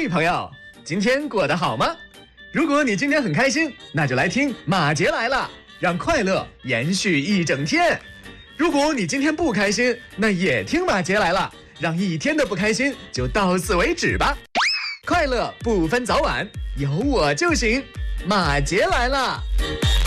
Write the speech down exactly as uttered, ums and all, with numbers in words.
朋友，今天过得好吗？如果你今天很开心，那就来听马杰来了，让快乐延续一整天。如果你今天不开心，那也听马杰来了，让一天的不开心就到此为止吧。快乐不分早晚，有我就行。马杰来了。